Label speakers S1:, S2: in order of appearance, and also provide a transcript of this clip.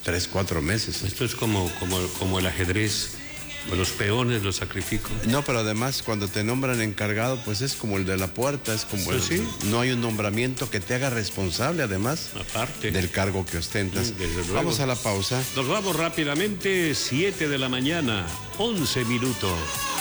S1: 3, 4 meses.
S2: Esto es como el ajedrez. Los peones los sacrifico.
S1: No, pero además cuando te nombran encargado, pues es como el de la puerta, es como
S2: Sí.
S1: no hay un nombramiento que te haga responsable, además,
S2: Aparte
S1: del cargo que ostentas.
S2: Desde luego.
S1: Vamos a la pausa.
S2: Nos vamos rápidamente, 7 de la mañana, 11 minutos.